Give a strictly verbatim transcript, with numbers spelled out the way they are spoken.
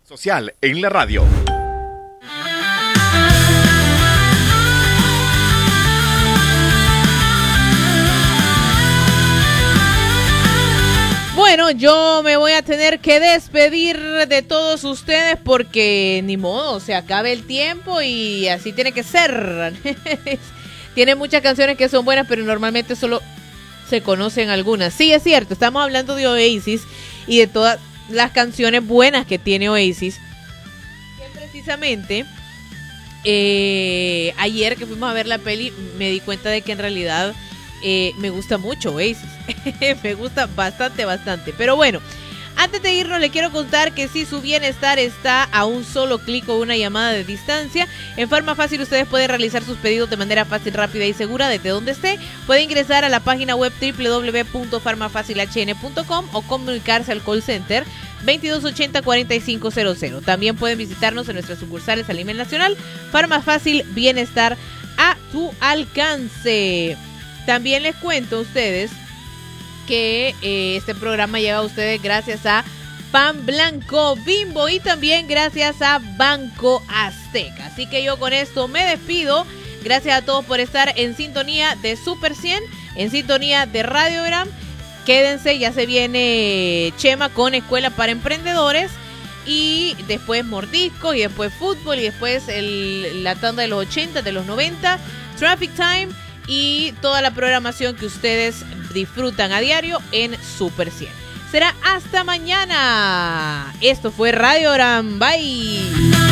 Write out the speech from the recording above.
Social en la radio. Bueno, yo me voy a tener que despedir de todos ustedes porque ni modo, se acaba el tiempo y así tiene que ser. Tiene muchas canciones que son buenas, pero normalmente solo se conocen algunas. Sí, es cierto, estamos hablando de Oasis y de todas las canciones buenas que tiene Oasis. Que precisamente eh, ayer que fuimos a ver la peli me di cuenta de que en realidad eh, me gusta mucho Oasis. Me gusta bastante, bastante. Pero bueno, antes de irnos le quiero contar que si su bienestar está a un solo clic o una llamada de distancia, en Farma Fácil ustedes pueden realizar sus pedidos de manera fácil, rápida y segura desde donde esté. Puede ingresar a la página web doble u doble u doble u punto farma fácil h n punto com o comunicarse al call center veintidós ochenta cuarenta y cinco cero cero. También pueden visitarnos en nuestras sucursales a nivel nacional. Farma Fácil, bienestar a tu alcance. También les cuento a ustedes que eh, este programa llega a ustedes gracias a Pan Blanco Bimbo y también gracias a Banco Azteca. Así que yo con esto me despido. Gracias a todos por estar en sintonía de Super cien, en sintonía de Radiogram. Quédense, ya se viene Chema con Escuela para Emprendedores y después Mordisco y después Fútbol y después el, la tanda de los ochenta, de los noventa, Traffic Time y toda la programación que ustedes disfrutan a diario en Super cien. Será hasta mañana. Esto fue Radiogram. Bye.